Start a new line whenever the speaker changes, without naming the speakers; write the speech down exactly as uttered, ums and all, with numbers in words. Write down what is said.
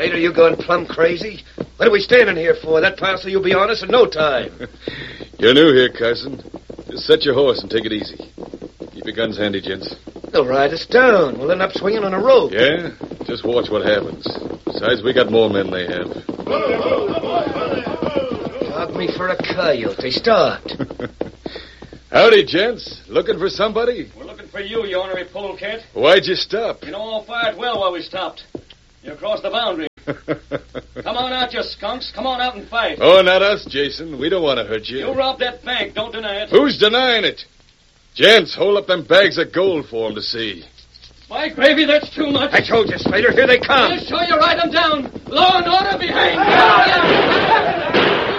Slater, you going plumb crazy? What are we standing here for? That parcel you'll be on us in no time.
You're new here, Carson. Just set your horse and take it easy. Keep your guns handy, gents.
They'll ride us down. We'll end up swinging on a rope.
Yeah? Just watch what happens. Besides, we got more men they have.
Dog me for a coyote. Start.
Howdy, gents. Looking for somebody?
We're looking for you, you ornery polecat.
Why'd you stop?
You know all fired well while we stopped. You crossed the boundary. Come on out, you skunks. Come on out and fight.
Oh, not us, Jason. We don't want to hurt you.
You robbed that bank. Don't deny it.
Who's denying it? Gents, hold up them bags of gold for 'em to see.
My gravy, that's too much.
I told you, Slater. Here they come.
I'll show you right 'em down. Law and order behind you.